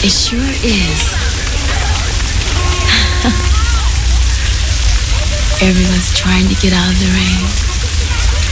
It sure is. Everyone's trying to get out of the rain.